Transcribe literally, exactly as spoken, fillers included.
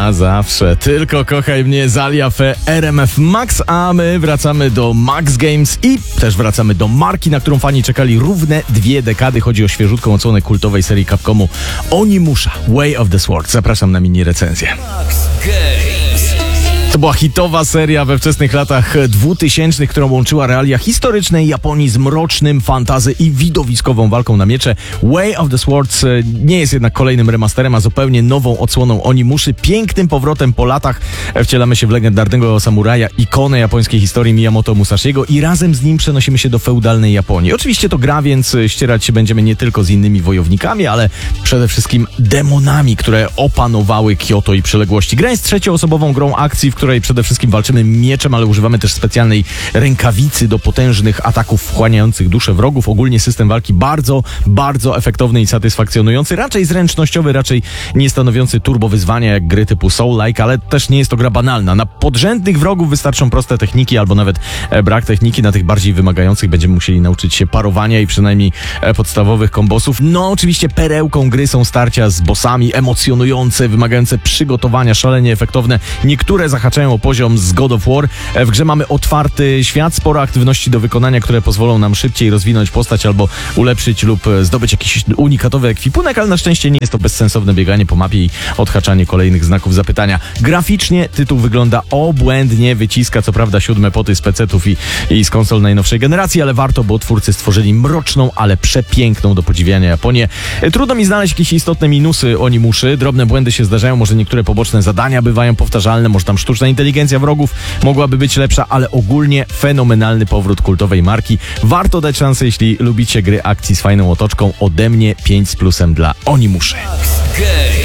Na zawsze. Tylko kochaj mnie, Zaliafe, R M F Max, a my wracamy do Max Games i też wracamy do marki, na którą fani czekali równe dwie dekady. Chodzi o świeżutką odsłonę kultowej serii Capcomu Onimusha Way of the Sword. Zapraszam na mini recenzję. Max Games. To była hitowa seria we wczesnych latach dwutysięcznych, która łączyła realia historycznej Japonii z mrocznym fantasy i widowiskową walką na miecze. Way of the Swords nie jest jednak kolejnym remasterem, a zupełnie nową odsłoną Onimuszy. Pięknym powrotem po latach wcielamy się w legendarnego samuraja, ikonę japońskiej historii Miyamoto Musashiego i razem z nim przenosimy się do feudalnej Japonii. Oczywiście to gra, więc ścierać się będziemy nie tylko z innymi wojownikami, ale przede wszystkim demonami, które opanowały Kyoto i przyległości. Gra jest trzecioosobową grą akcji, w której przede wszystkim walczymy mieczem, ale używamy też specjalnej rękawicy do potężnych ataków wchłaniających duszę wrogów. Ogólnie system walki bardzo, bardzo efektowny i satysfakcjonujący. Raczej zręcznościowy, raczej nie stanowiący turbo wyzwania jak gry typu Soul-like, ale też nie jest to gra banalna. Na podrzędnych wrogów wystarczą proste techniki albo nawet brak techniki. Na tych bardziej wymagających będziemy musieli nauczyć się parowania i przynajmniej podstawowych kombosów. No oczywiście perełką gry są starcia z bossami, emocjonujące, wymagające przygotowania, szalenie efektowne. Niektóre zahaczają o poziom z God of War. W grze mamy otwarty świat, sporo aktywności do wykonania, które pozwolą nam szybciej rozwinąć postać albo ulepszyć lub zdobyć jakiś unikatowy ekwipunek, ale na szczęście nie jest to bezsensowne bieganie po mapie i odhaczanie kolejnych znaków zapytania. Graficznie tytuł wygląda obłędnie, wyciska co prawda siódme poty z pecetów i, i z konsol najnowszej generacji, ale warto, bo twórcy stworzyli mroczną, ale przepiękną do podziwiania Japonię. Trudno mi znaleźć jakieś istotne minusy Onimuszy. Drobne błędy się zdarzają, może niektóre poboczne zadania bywają powtarzalne, może tam sztuczna inteligencja wrogów mogłaby być lepsza, ale ogólnie fenomenalny powrót kultowej marki. Warto dać szansę, jeśli lubicie gry akcji z fajną otoczką. Ode mnie pięć z plusem dla Onimuszy.